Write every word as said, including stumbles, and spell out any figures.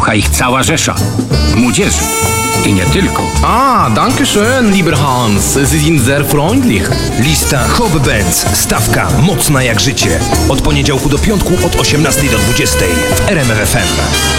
Słucha ich cała rzesza. Młodzieży. I nie tylko. Ah, danke schön, lieber Hans. Sie sind sehr freundlich. Lista Hop-Benz. Stawka mocna jak życie. Od poniedziałku do piątku od osiemnastej do dwudziestej w R M F F M.